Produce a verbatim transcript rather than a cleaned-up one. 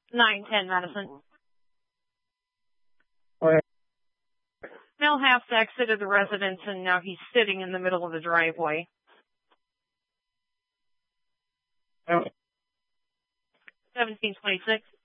nine ten Madison. Okay. Male has exited the residence and now he's sitting in the middle of the driveway. Okay. seventeen twenty-six.